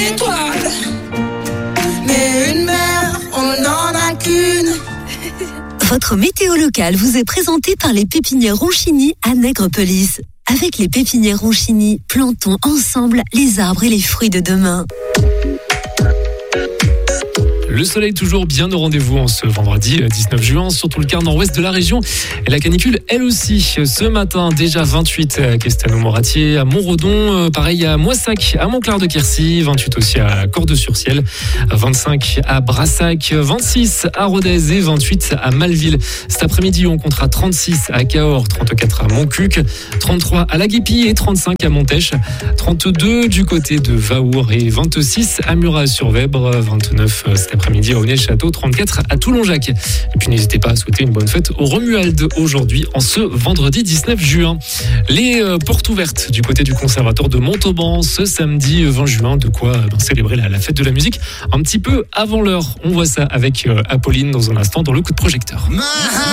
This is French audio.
d'étoiles. Mais une mer, on n'en a qu'une. Votre météo locale vous est présentée par les pépinières Ronchini à Nègrepelisse. Avec les pépinières Ronchini, plantons ensemble les arbres et les fruits de demain. Le soleil toujours bien au rendez-vous en ce vendredi 19 juin, surtout le quart nord-ouest de la région. Et la canicule, elle aussi, ce matin, déjà 28 à Castelnau-Moratier, à Montredon, pareil à Moissac, à Montclar-de-Quercy, 28 aussi à Cordes-sur-Ciel, 25 à Brassac, 26 à Rodez et 28 à Malville. Cet après-midi, on comptera 36 à Cahors, 34 à Montcuq, 33 à La Guépie et 35 à Montèche, 32 du côté de Vaour et 26 à Murat-sur-Vèbre, 29 cet après-midi à Aulnay-le-Château, 34 à Toulon-Jacques. Et puis n'hésitez pas à souhaiter une bonne fête au Romuald aujourd'hui, en ce vendredi 19 juin. Les portes ouvertes du côté du conservatoire de Montauban ce samedi 20 juin, de quoi célébrer la fête de la musique un petit peu avant l'heure. On voit ça avec Apolline dans un instant dans le coup de projecteur.